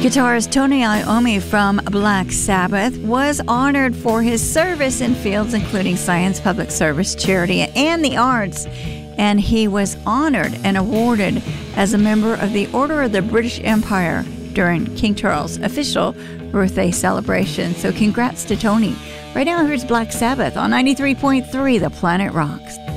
Guitarist Tony Iommi from Black Sabbath was honored for his service in fields including science, public service, charity, and the arts. And he was honored and awarded as a member of the Order of the British Empire during King Charles' official birthday celebration. So congrats to Tony. Right now, here's Black Sabbath on 93.3 The Planet Rocks.